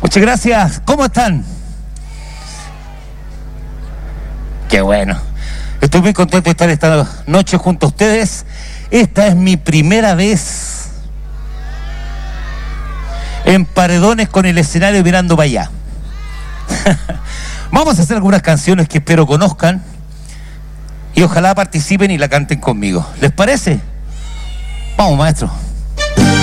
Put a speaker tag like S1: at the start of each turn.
S1: Muchas gracias. ¿Cómo están? Qué bueno. Estoy muy contento de estar esta noche junto a ustedes. Esta es mi primera vez en Paredones con el escenario mirando para allá. Vamos a hacer algunas canciones que espero conozcan y ojalá participen y la canten conmigo. ¿Les parece? Vamos, maestro.